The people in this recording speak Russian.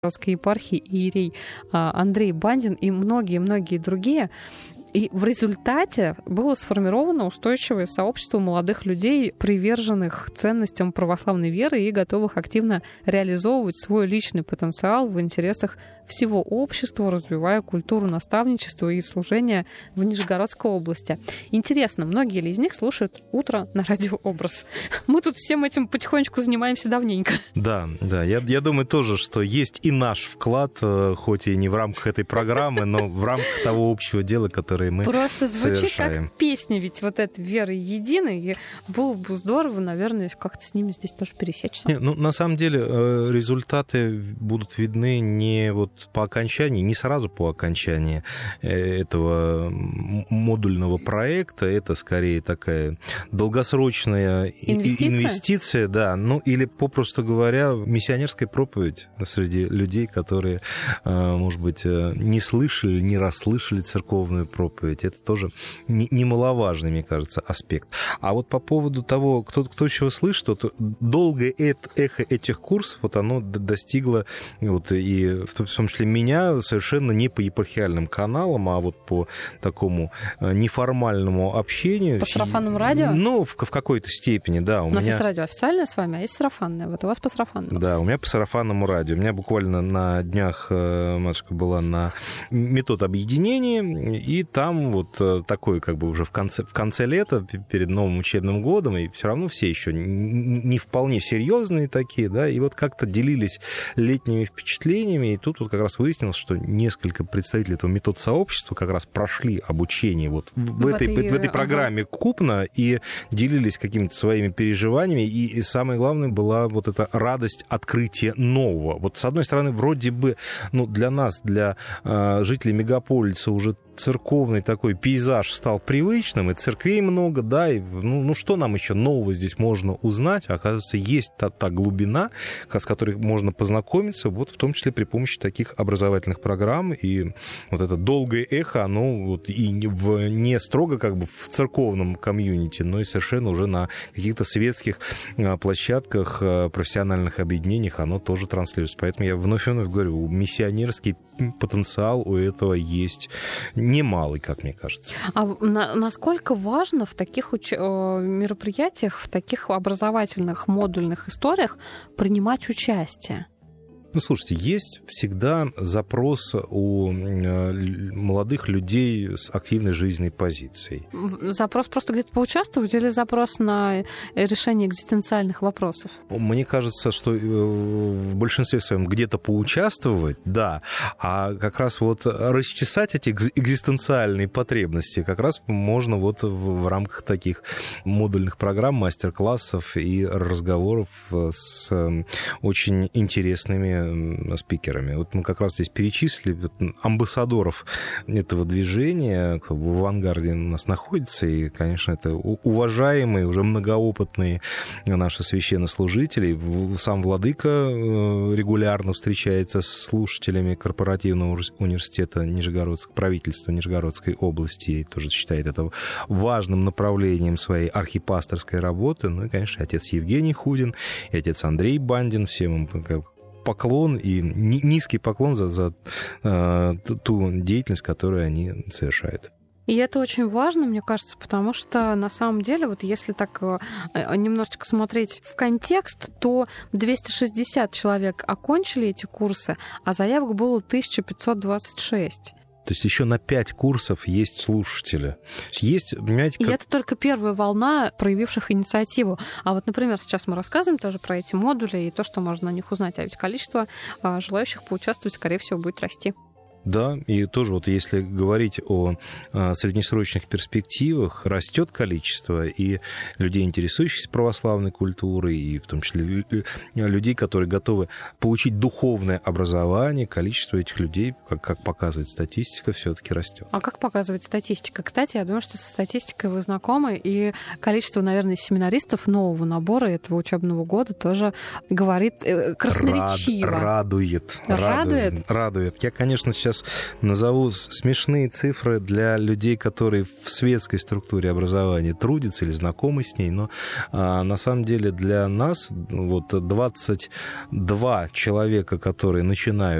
Нижегородской епархии иерей Андрей Бандин и многие-многие другие. И в результате было сформировано устойчивое сообщество молодых людей, приверженных ценностям православной веры и готовых активно реализовывать свой личный потенциал в интересах всего общества, развивая культуру наставничества и служения в Нижегородской области. Интересно, многие ли из них слушают «Утро» на радио «Образ»? Мы тут всем этим потихонечку занимаемся давненько. Да. Я думаю тоже, что есть и наш вклад, хоть и не в рамках этой программы, но в рамках того общего дела, которое мы просто звучит совершаем. Как песня, ведь вот эта «Вера единая», и было бы здорово, наверное, как-то с ними здесь тоже пересечься. На самом деле результаты будут видны не вот по окончании, не сразу по окончании этого модульного проекта. Это скорее такая долгосрочная инвестиция, да, или, попросту говоря, миссионерская проповедь среди людей, которые, может быть, не слышали, не расслышали церковную проповедь. Это тоже немаловажный, мне кажется, аспект. А вот по поводу того, кто чего слышит, вот долгое эхо этих курсов, вот оно достигло, вот, и в том числе меня, совершенно не по епархиальным каналам, а вот по такому неформальному общению. По сарафанному радио? В какой-то степени, да. У нас есть радио официальное с вами, а есть сарафанное. Вот у вас по сарафанному. Да, у меня по сарафанному радио. У меня буквально на днях матушка была на метод объединения, и там вот такой как бы уже в конце лета, перед новым учебным годом, и все равно все еще не вполне серьезные такие, да, и вот как-то делились летними впечатлениями, и тут вот как раз выяснилось, что несколько представителей этого метод-сообщества как раз прошли обучение вот в этой программе Купна и делились какими-то своими переживаниями, и самое главное была вот эта радость открытия нового. Вот с одной стороны, вроде бы, для нас, для жителей мегаполиса уже церковный такой пейзаж стал привычным, и церквей много, да, и что нам еще нового здесь можно узнать? Оказывается, есть та глубина, с которой можно познакомиться, вот в том числе при помощи таких образовательных программ, и вот это долгое эхо, оно вот и не строго как бы в церковном комьюнити, но и совершенно уже на каких-то светских площадках, профессиональных объединениях оно тоже транслируется. Поэтому я вновь говорю, миссионерский потенциал у этого есть немалый, как мне кажется. А насколько важно в таких мероприятиях, в таких образовательных модульных историях принимать участие? Слушайте, есть всегда запрос у молодых людей с активной жизненной позицией. Запрос просто где-то поучаствовать или запрос на решение экзистенциальных вопросов? Мне кажется, что в большинстве своем где-то поучаствовать, да, а как раз вот расчесать эти экзистенциальные потребности как раз можно вот в рамках таких модульных программ, мастер-классов и разговоров с очень интересными спикерами. Вот мы как раз здесь перечислили амбассадоров этого движения, в авангарде у нас находится, и, конечно, это уважаемые, уже многоопытные наши священнослужители. Сам владыка регулярно встречается с слушателями корпоративного университета правительства Нижегородской области, и тоже считает это важным направлением своей архипасторской работы. Ну и, конечно, отец Евгений Худин и отец Андрей Бандин. Всем им поклон и низкий поклон за ту деятельность, которую они совершают. И это очень важно, мне кажется, потому что на самом деле, вот если так немножечко смотреть в контекст, то 260 человек окончили эти курсы, а заявок было 1526. То есть еще на 5 курсов есть слушатели. Есть, понимаете, И это только первая волна проявивших инициативу. А вот, например, сейчас мы рассказываем тоже про эти модули и то, что можно на них узнать. А ведь количество желающих поучаствовать, скорее всего, будет расти. Да, и тоже вот если говорить о среднесрочных перспективах, растет количество и людей, интересующихся православной культурой, и в том числе людей, которые готовы получить духовное образование, количество этих людей, как показывает статистика, все-таки растет. А как показывает статистика? Кстати, я думаю, что со статистикой вы знакомы, и количество, наверное, семинаристов нового набора этого учебного года тоже говорит красноречиво. Радует. Я, конечно, сейчас сейчас назову смешные цифры для людей, которые в светской структуре образования трудятся или знакомы с ней, но на самом деле для нас вот 22 человека, которые начинают